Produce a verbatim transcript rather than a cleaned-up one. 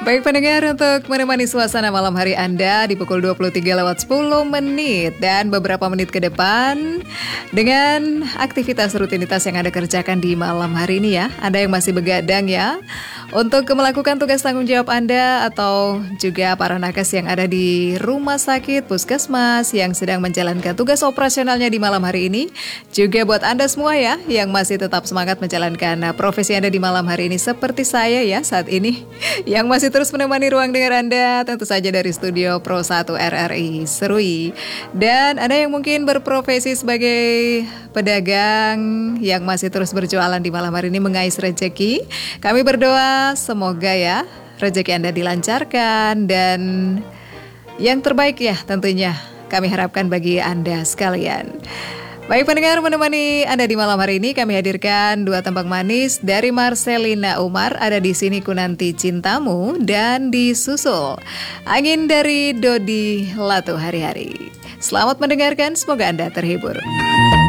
Baik pendengar, untuk menemani suasana malam hari Anda di pukul dua puluh tiga lewat sepuluh menit dan beberapa menit ke depan dengan aktivitas rutinitas yang Anda kerjakan di malam hari ini ya. Anda yang masih begadang ya untuk melakukan tugas tanggung jawab Anda, atau juga para nakes yang ada di rumah sakit, puskesmas yang sedang menjalankan tugas operasionalnya di malam hari ini. Juga buat Anda semua ya yang masih tetap semangat menjalankan profesi Anda di malam hari ini seperti saya ya saat ini yang masih terus menemani ruang dengar Anda, tentu saja dari studio Pro satu R R I Serui. Dan Anda yang mungkin berprofesi sebagai pedagang yang masih terus berjualan di malam hari ini mengais rezeki, kami berdoa semoga ya rezeki Anda dilancarkan dan yang terbaik ya tentunya kami harapkan bagi Anda sekalian. Baik pendengar, menemani Anda di malam hari ini kami hadirkan dua tembang manis dari Marcelina Umar, Ada di Sini Ku Nanti Cintamu, dan disusul Angin dari Dodi Latu Hari-Hari. Selamat mendengarkan, semoga Anda terhibur.